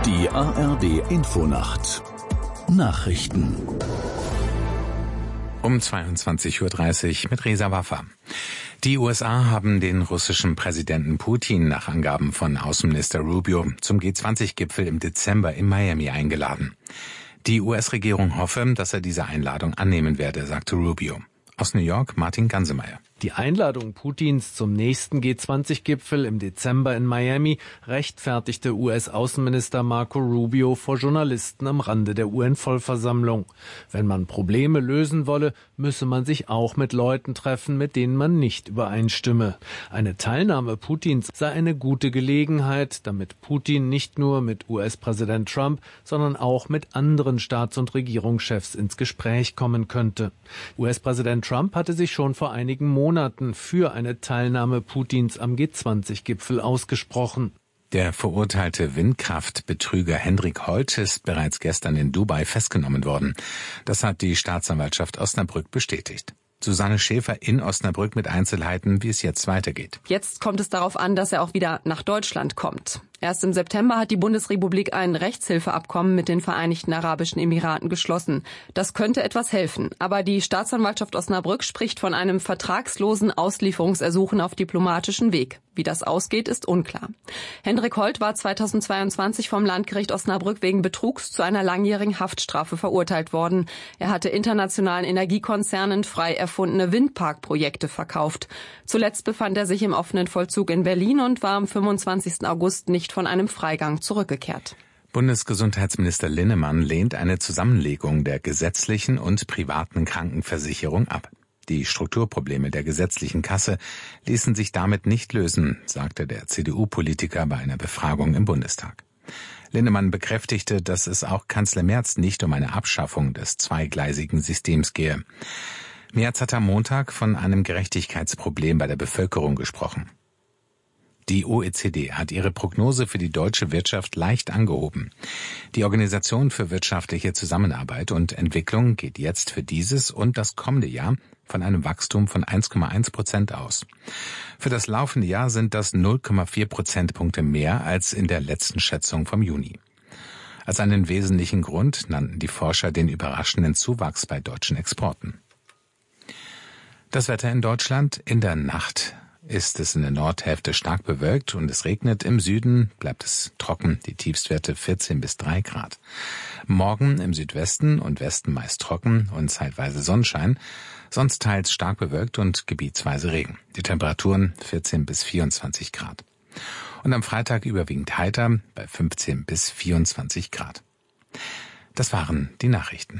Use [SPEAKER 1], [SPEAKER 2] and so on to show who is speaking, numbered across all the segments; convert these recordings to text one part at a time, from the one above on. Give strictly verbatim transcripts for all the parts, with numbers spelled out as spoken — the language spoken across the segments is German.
[SPEAKER 1] Die A R D-Infonacht Nachrichten
[SPEAKER 2] um zweiundzwanzig Uhr dreißig mit Reza Waffa. Die U S A haben den russischen Präsidenten Putin nach Angaben von Außenminister Rubio zum G zwanzig Gipfel im Dezember in Miami eingeladen. Die U S-Regierung hoffe, dass er diese Einladung annehmen werde, sagte Rubio. Aus New York Martin Gansemeyer.
[SPEAKER 3] Die Einladung Putins zum nächsten G zwanzig Gipfel im Dezember in Miami rechtfertigte U S-Außenminister Marco Rubio vor Journalisten am Rande der U N-Vollversammlung. Wenn man Probleme lösen wolle, müsse man sich auch mit Leuten treffen, mit denen man nicht übereinstimme. Eine Teilnahme Putins sei eine gute Gelegenheit, damit Putin nicht nur mit U S-Präsident Trump, sondern auch mit anderen Staats- und Regierungschefs ins Gespräch kommen könnte. U S-Präsident Trump hatte sich schon vor einigen Monaten Monaten für eine Teilnahme Putins am G zwanzig Gipfel ausgesprochen.
[SPEAKER 2] Der verurteilte Windkraftbetrüger Hendrik Holt ist bereits gestern in Dubai festgenommen worden. Das hat die Staatsanwaltschaft Osnabrück bestätigt. Susanne Schäfer in Osnabrück mit Einzelheiten, wie es jetzt weitergeht.
[SPEAKER 4] Jetzt kommt es darauf an, dass er auch wieder nach Deutschland kommt. Erst im September hat die Bundesrepublik ein Rechtshilfeabkommen mit den Vereinigten Arabischen Emiraten geschlossen. Das könnte etwas helfen. Aber die Staatsanwaltschaft Osnabrück spricht von einem vertragslosen Auslieferungsersuchen auf diplomatischem Weg. Wie das ausgeht, ist unklar. Hendrik Holt war zweitausendzweiundzwanzig vom Landgericht Osnabrück wegen Betrugs zu einer langjährigen Haftstrafe verurteilt worden. Er hatte internationalen Energiekonzernen frei erfundene Windparkprojekte verkauft. Zuletzt befand er sich im offenen Vollzug in Berlin und war am fünfundzwanzigsten August nicht von einem Freigang zurückgekehrt.
[SPEAKER 2] Bundesgesundheitsminister Linnemann lehnt eine Zusammenlegung der gesetzlichen und privaten Krankenversicherung ab. Die Strukturprobleme der gesetzlichen Kasse ließen sich damit nicht lösen, sagte der C D U-Politiker bei einer Befragung im Bundestag. Linnemann bekräftigte, dass es auch Kanzler Merz nicht um eine Abschaffung des zweigleisigen Systems gehe. Merz hat am Montag von einem Gerechtigkeitsproblem bei der Bevölkerung gesprochen. Die O E C D hat ihre Prognose für die deutsche Wirtschaft leicht angehoben. Die Organisation für wirtschaftliche Zusammenarbeit und Entwicklung geht jetzt für dieses und das kommende Jahr von einem Wachstum von eins Komma eins Prozent aus. Für das laufende Jahr sind das null Komma vier Prozentpunkte mehr als in der letzten Schätzung vom Juni. Als einen wesentlichen Grund nannten die Forscher den überraschenden Zuwachs bei deutschen Exporten. Das Wetter in Deutschland: in der Nacht ist es in der Nordhälfte stark bewölkt und es regnet. Im Süden bleibt es trocken, die Tiefstwerte vierzehn bis drei Grad. Morgen im Südwesten und Westen meist trocken und zeitweise Sonnenschein, sonst teils stark bewölkt und gebietsweise Regen. Die Temperaturen vierzehn bis vierundzwanzig Grad. Und am Freitag überwiegend heiter bei fünfzehn bis vierundzwanzig Grad. Das waren die Nachrichten.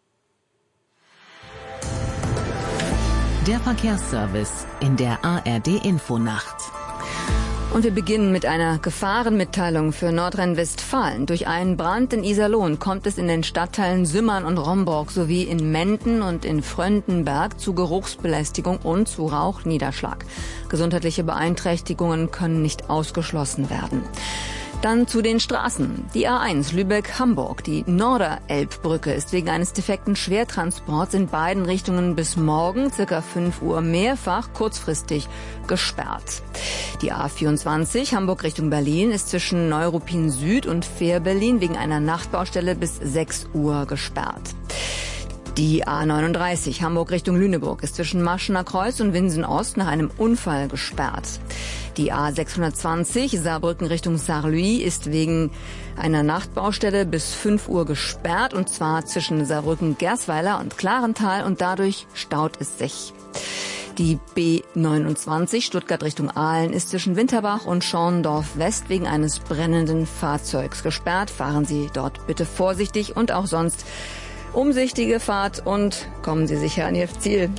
[SPEAKER 5] Der Verkehrsservice in der A R D-Infonacht.
[SPEAKER 6] Und wir beginnen mit einer Gefahrenmitteilung für Nordrhein-Westfalen. Durch einen Brand in Iserlohn kommt es in den Stadtteilen Sümmern und Romborg sowie in Menden und in Fröndenberg zu Geruchsbelästigung und zu Rauchniederschlag. Gesundheitliche Beeinträchtigungen können nicht ausgeschlossen werden. Dann zu den Straßen. Die A eins Lübeck-Hamburg. Die Norderelbbrücke ist wegen eines defekten Schwertransports in beiden Richtungen bis morgen, circa fünf Uhr, mehrfach kurzfristig gesperrt. Die A vierundzwanzig Hamburg Richtung Berlin ist zwischen Neuruppin Süd und Fährberlin wegen einer Nachtbaustelle bis sechs Uhr gesperrt. Die A neununddreißig Hamburg Richtung Lüneburg ist zwischen Maschener Kreuz und Winsen Ost nach einem Unfall gesperrt. Die A sechshundertzwanzig Saarbrücken Richtung Saarlouis ist wegen einer Nachtbaustelle bis fünf Uhr gesperrt, und zwar zwischen Saarbrücken-Gersweiler und Klarental, und dadurch staut es sich. Die B neunundzwanzig Stuttgart Richtung Aalen ist zwischen Winterbach und Schorndorf West wegen eines brennenden Fahrzeugs gesperrt. Fahren Sie dort bitte vorsichtig und auch sonst umsichtige Fahrt und kommen Sie sicher an Ihr Ziel.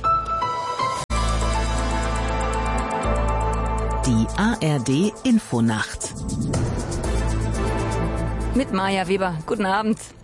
[SPEAKER 5] Die A R D-Infonacht.
[SPEAKER 6] Mit Maja Weber. Guten Abend.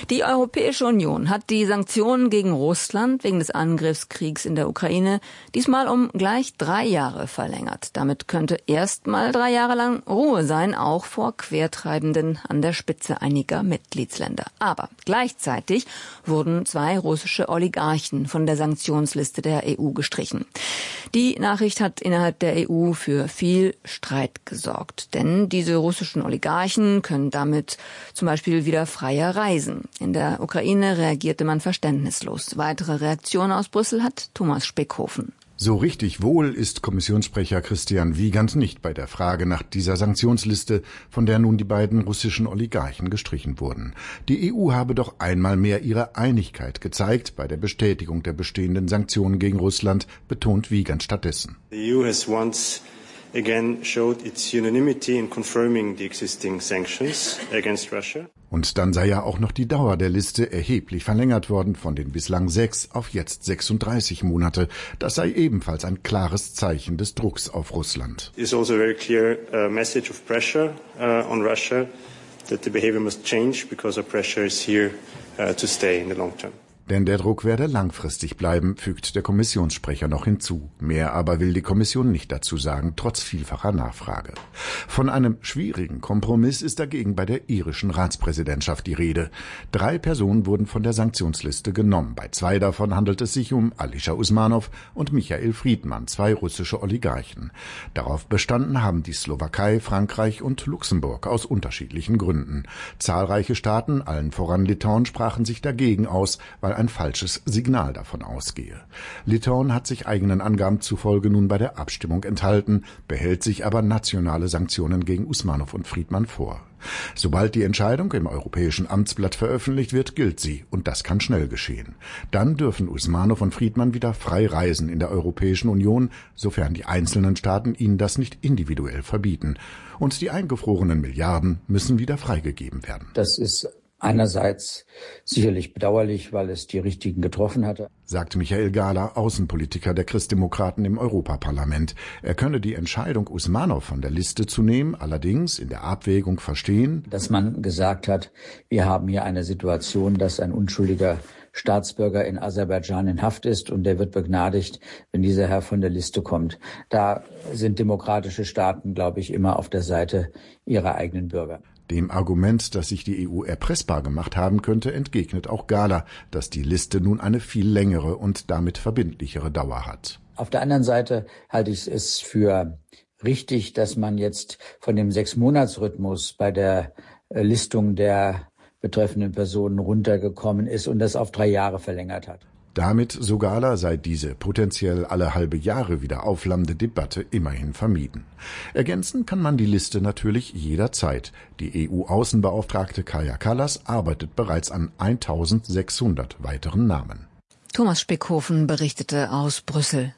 [SPEAKER 6] Die Europäische Union hat die Sanktionen gegen Russland wegen des Angriffskriegs in der Ukraine diesmal um gleich drei Jahre verlängert. Damit könnte erstmal drei Jahre lang Ruhe sein, auch vor Quertreibenden an der Spitze einiger Mitgliedsländer. Aber gleichzeitig wurden zwei russische Oligarchen von der Sanktionsliste der E U gestrichen. Die Nachricht hat innerhalb der E U für viel Streit gesorgt, denn diese russischen Oligarchen können damit zum Beispiel wieder freier reisen. In der Ukraine reagierte man verständnislos. Weitere Reaktionen aus Brüssel hat Thomas Speckhofen.
[SPEAKER 7] So richtig wohl ist Kommissionssprecher Christian Wiegand nicht bei der Frage nach dieser Sanktionsliste, von der nun die beiden russischen Oligarchen gestrichen wurden. Die E U habe doch einmal mehr ihre Einigkeit gezeigt bei der Bestätigung der bestehenden Sanktionen gegen Russland, betont Wiegand stattdessen.
[SPEAKER 8] The E U has once again showed its unanimity in confirming the existing sanctions against Russia.
[SPEAKER 7] Und dann sei ja auch noch die Dauer der Liste erheblich verlängert worden, von den bislang sechs auf jetzt sechsunddreißig Monate. Das sei ebenfalls ein klares Zeichen des Drucks auf Russland.
[SPEAKER 8] It is also a very clear uh, message of pressure uh, on Russia that the behavior must change because our pressure is here uh, to stay in the long term.
[SPEAKER 7] Denn der Druck werde langfristig bleiben, fügt der Kommissionssprecher noch hinzu. Mehr aber will die Kommission nicht dazu sagen, trotz vielfacher Nachfrage. Von einem schwierigen Kompromiss ist dagegen bei der irischen Ratspräsidentschaft die Rede. Drei Personen wurden von der Sanktionsliste genommen. Bei zwei davon handelt es sich um Alisher Usmanov und Michael Friedmann, zwei russische Oligarchen. Darauf bestanden haben die Slowakei, Frankreich und Luxemburg aus unterschiedlichen Gründen. Zahlreiche Staaten, allen voran Litauen, sprachen sich dagegen aus, weil ein falsches Signal davon ausgehe. Litauen hat sich eigenen Angaben zufolge nun bei der Abstimmung enthalten, behält sich aber nationale Sanktionen gegen Usmanov und Friedmann vor. Sobald die Entscheidung im Europäischen Amtsblatt veröffentlicht wird, gilt sie, und das kann schnell geschehen. Dann dürfen Usmanov und Friedmann wieder frei reisen in der Europäischen Union, sofern die einzelnen Staaten ihnen das nicht individuell verbieten. Und die eingefrorenen Milliarden müssen wieder freigegeben werden.
[SPEAKER 9] Das ist einerseits sicherlich bedauerlich, weil es die Richtigen getroffen hatte,
[SPEAKER 7] sagt Michael Gahler, Außenpolitiker der Christdemokraten im Europaparlament. Er könne die Entscheidung, Usmanov von der Liste zu nehmen, allerdings in der Abwägung verstehen,
[SPEAKER 9] dass man gesagt hat, wir haben hier eine Situation, dass ein unschuldiger Staatsbürger in Aserbaidschan in Haft ist und der wird begnadigt, wenn dieser Herr von der Liste kommt. Da sind demokratische Staaten, glaube ich, immer auf der Seite ihrer eigenen Bürger.
[SPEAKER 7] Dem Argument, dass sich die E U erpressbar gemacht haben könnte, entgegnet auch Gahler, dass die Liste nun eine viel längere und damit verbindlichere Dauer hat.
[SPEAKER 9] Auf der anderen Seite halte ich es für richtig, dass man jetzt von dem Sechs-Monats-Rhythmus bei der Listung der betreffenden Personen runtergekommen ist und das auf drei Jahre verlängert hat.
[SPEAKER 7] Damit, so Gahler, sei diese potenziell alle halbe Jahre wieder aufflammende Debatte immerhin vermieden. Ergänzen kann man die Liste natürlich jederzeit. Die E U-Außenbeauftragte Kaja Kallas arbeitet bereits an eintausendsechshundert weiteren Namen.
[SPEAKER 6] Thomas Speckhofen berichtete aus Brüssel.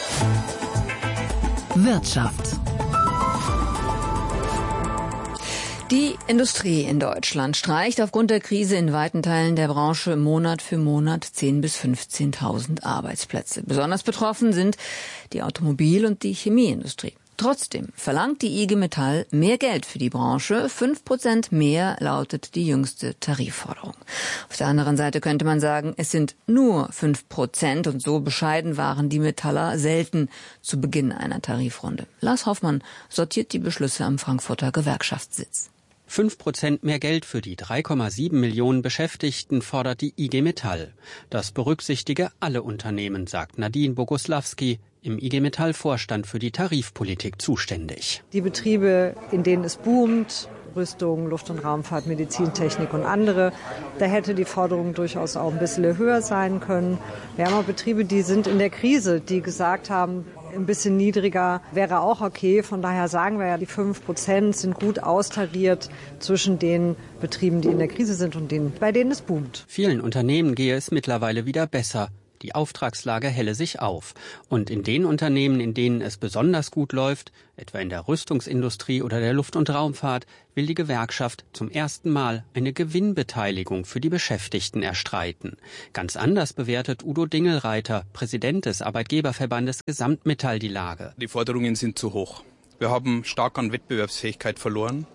[SPEAKER 5] Wirtschaft.
[SPEAKER 6] Die Industrie in Deutschland streicht aufgrund der Krise in weiten Teilen der Branche Monat für Monat zehntausend bis fünfzehntausend Arbeitsplätze. Besonders betroffen sind die Automobil- und die Chemieindustrie. Trotzdem verlangt die I G Metall mehr Geld für die Branche. Fünf Prozent mehr lautet die jüngste Tarifforderung. Auf der anderen Seite könnte man sagen, es sind nur fünf Prozent und so bescheiden waren die Metaller selten zu Beginn einer Tarifrunde. Lars Hoffmann sortiert die Beschlüsse am Frankfurter Gewerkschaftssitz.
[SPEAKER 10] Fünf Prozent mehr Geld für die drei Komma sieben Millionen Beschäftigten fordert die I G Metall. Das berücksichtige alle Unternehmen, sagt Nadine Boguslawski, im I G Metall-Vorstand für die Tarifpolitik zuständig.
[SPEAKER 11] Die Betriebe, in denen es boomt, Rüstung, Luft- und Raumfahrt, Medizintechnik und andere, da hätte die Forderung durchaus auch ein bisschen höher sein können. Wir haben auch Betriebe, die sind in der Krise, die gesagt haben, ein bisschen niedriger wäre auch okay. Von daher sagen wir ja, die fünf Prozent sind gut austariert zwischen den Betrieben, die in der Krise sind und denen, bei denen es boomt.
[SPEAKER 10] Vielen Unternehmen gehe es mittlerweile wieder besser. Die Auftragslage helle sich auf. Und in den Unternehmen, in denen es besonders gut läuft, etwa in der Rüstungsindustrie oder der Luft- und Raumfahrt, will die Gewerkschaft zum ersten Mal eine Gewinnbeteiligung für die Beschäftigten erstreiten. Ganz anders bewertet Udo Dingelreiter, Präsident des Arbeitgeberverbandes Gesamtmetall, die Lage.
[SPEAKER 12] Die Forderungen sind zu hoch. Wir haben stark an Wettbewerbsfähigkeit verloren.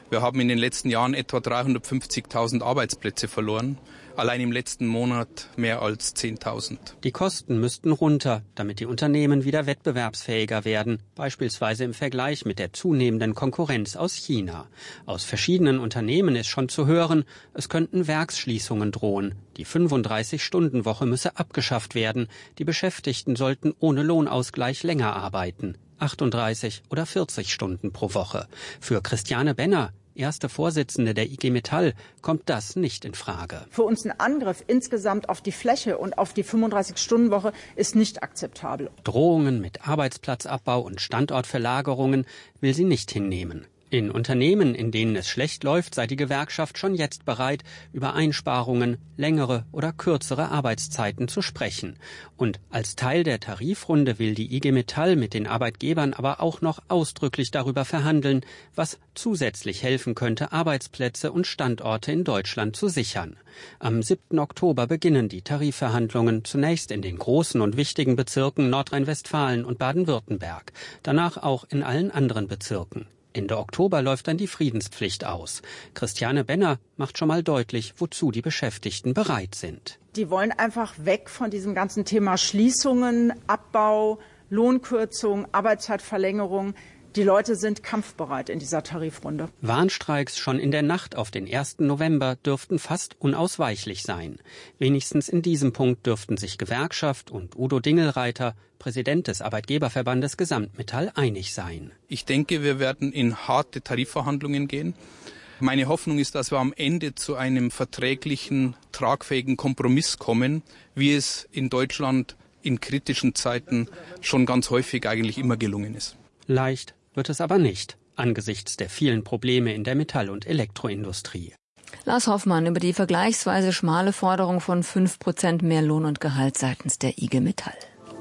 [SPEAKER 12] Wir haben in den letzten Jahren etwa dreihundertfünfzigtausend Arbeitsplätze verloren. Allein im letzten Monat mehr als zehntausend.
[SPEAKER 10] Die Kosten müssten runter, damit die Unternehmen wieder wettbewerbsfähiger werden, beispielsweise im Vergleich mit der zunehmenden Konkurrenz aus China. Aus verschiedenen Unternehmen ist schon zu hören, es könnten Werksschließungen drohen. Die fünfunddreißig-Stunden-Woche müsse abgeschafft werden. Die Beschäftigten sollten ohne Lohnausgleich länger arbeiten. achtunddreißig oder vierzig Stunden pro Woche. Für Christiane Benner, erste Vorsitzende der I G Metall, kommt das nicht in Frage.
[SPEAKER 13] Für uns ein Angriff insgesamt auf die Fläche und auf die fünfunddreißig-Stunden-Woche ist nicht akzeptabel.
[SPEAKER 10] Drohungen mit Arbeitsplatzabbau und Standortverlagerungen will sie nicht hinnehmen. In Unternehmen, in denen es schlecht läuft, sei die Gewerkschaft schon jetzt bereit, über Einsparungen, längere oder kürzere Arbeitszeiten zu sprechen. Und als Teil der Tarifrunde will die I G Metall mit den Arbeitgebern aber auch noch ausdrücklich darüber verhandeln, was zusätzlich helfen könnte, Arbeitsplätze und Standorte in Deutschland zu sichern. Am siebten Oktober beginnen die Tarifverhandlungen, zunächst in den großen und wichtigen Bezirken Nordrhein-Westfalen und Baden-Württemberg, danach auch in allen anderen Bezirken. Ende Oktober läuft dann die Friedenspflicht aus. Christiane Benner macht schon mal deutlich, wozu die Beschäftigten bereit sind.
[SPEAKER 13] Die wollen einfach weg von diesem ganzen Thema Schließungen, Abbau, Lohnkürzung, Arbeitszeitverlängerung. Die Leute sind kampfbereit in dieser Tarifrunde.
[SPEAKER 10] Warnstreiks schon in der Nacht auf den ersten November dürften fast unausweichlich sein. Wenigstens in diesem Punkt dürften sich Gewerkschaft und Udo Dingelreiter, Präsident des Arbeitgeberverbandes Gesamtmetall, einig sein.
[SPEAKER 12] Ich denke, wir werden in harte Tarifverhandlungen gehen. Meine Hoffnung ist, dass wir am Ende zu einem verträglichen, tragfähigen Kompromiss kommen, wie es in Deutschland in kritischen Zeiten schon ganz häufig eigentlich immer gelungen ist.
[SPEAKER 10] Leicht wird es aber nicht, angesichts der vielen Probleme in der Metall- und Elektroindustrie.
[SPEAKER 6] Lars Hoffmann über die vergleichsweise schmale Forderung von fünf Prozent mehr Lohn und Gehalt seitens der I G Metall.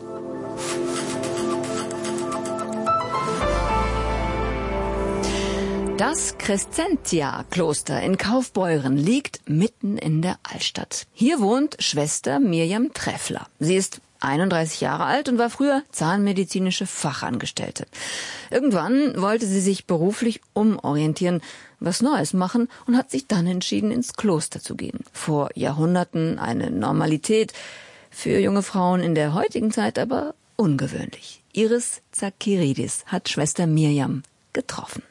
[SPEAKER 6] Das Crescentia-Kloster in Kaufbeuren liegt mitten in der Altstadt. Hier wohnt Schwester Mirjam Treffler. Sie ist einunddreißig Jahre alt und war früher zahnmedizinische Fachangestellte. Irgendwann wollte sie sich beruflich umorientieren, was Neues machen und hat sich dann entschieden, ins Kloster zu gehen. Vor Jahrhunderten eine Normalität, für junge Frauen in der heutigen Zeit aber ungewöhnlich. Iris Zakiridis hat Schwester Mirjam getroffen.